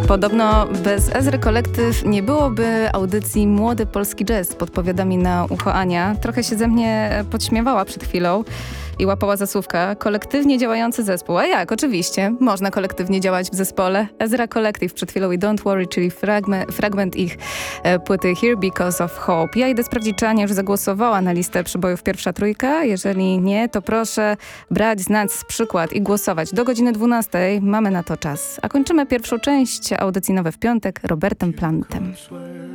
Podobno bez Ezry Collective nie byłoby audycji Młody Polski Jazz, podpowiada mi na ucho Ania. Trochę się ze mnie podśmiewała przed chwilą i łapała za słówka. Kolektywnie działający zespół. A jak? Oczywiście. Można kolektywnie działać w zespole. Ezra Collective przed chwilą i Don't Worry, czyli fragment ich płyty Here Because of Hope. Ja idę sprawdzić, czy Ania już zagłosowała na listę przybojów Pierwsza Trójka. Jeżeli nie, to proszę brać znać przykład i głosować. Do godziny 12 mamy na to czas. A kończymy pierwszą część audycji Nowe w Piątek Robertem Plantem.